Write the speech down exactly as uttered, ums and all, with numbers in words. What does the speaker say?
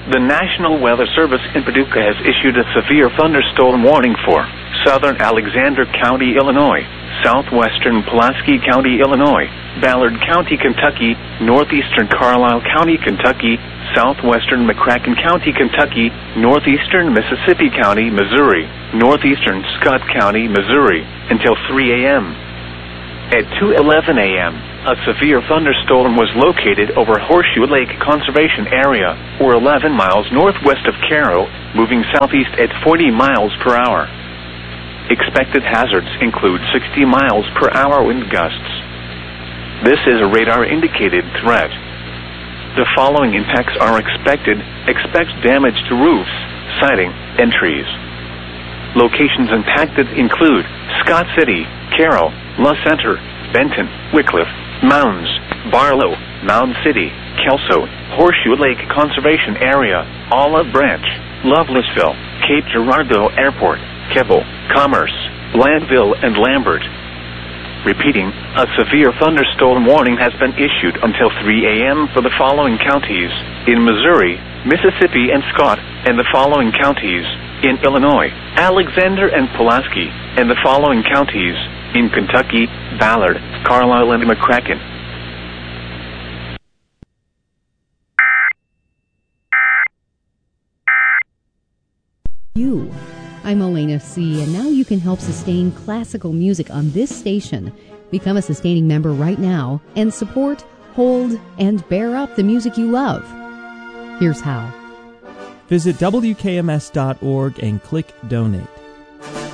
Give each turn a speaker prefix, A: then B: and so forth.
A: The National Weather Service in Paducah has issued a severe thunderstorm warning for southern Alexander County, Illinois, southwestern Pulaski County, Illinois, Ballard County, Kentucky, northeastern Carlisle County, Kentucky, southwestern McCracken County, Kentucky, northeastern Mississippi County, Missouri, northeastern Scott County, Missouri, until three a.m. At two eleven a.m., a severe thunderstorm was located over Horseshoe Lake Conservation Area, or eleven miles northwest of Cairo, moving southeast at forty miles per hour. Expected hazards include sixty miles per hour wind gusts. This is a radar-indicated threat. The following impacts are expected. Expect damage to roofs, siding, and trees. Locations impacted include Scott City, Cairo, La Center, Benton, Wycliffe, Mounds, Barlow, Mound City, Kelso, Horseshoe Lake Conservation Area, Olive Branch, Lovelessville, Cape Girardeau Airport, Keble, Commerce, Blandville, and Lambert. Repeating, a severe thunderstorm warning has been issued until three a.m. for the following counties in Missouri, Mississippi, and Scott, and the following counties in Illinois, Alexander and Pulaski, and the following counties in Kentucky, Ballard, Carlisle, and McCracken.
B: You. I'm Elena C., and now you can help sustain classical music on this station. Become a sustaining member right now and support, hold, and bear up the music you love. Here's how.
C: Visit W K M S dot org and click Donate.